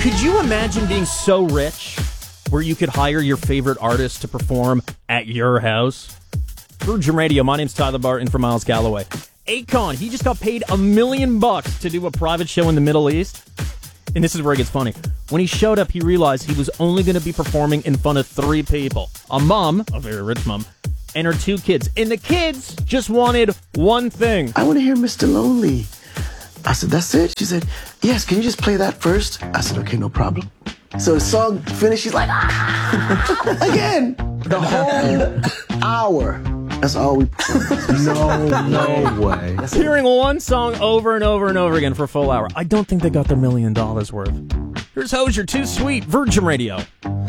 Could you imagine being so rich where you could hire your favorite artist to perform at your house? Virgin Radio, my name's Tyler Barton from Miles Galloway. Akon, he just got paid $1 million to do a private show in the Middle East. And this is where it gets funny. When he showed up, he realized he was only going to be performing in front of 3 people. A mom, a very rich mom, and her 2 kids. And the kids just wanted one thing. I want to hear Mr. Lonely. I said, that's it? She said, yes, can you just play that first? I said, okay, no problem. So the song finished, she's like, ah! Again! The whole hour. That's all we... No way. Hearing one song over and over and over again for a full hour. I don't think they got their $1 million worth. Here's Hozier, Too Sweet, Virgin Radio.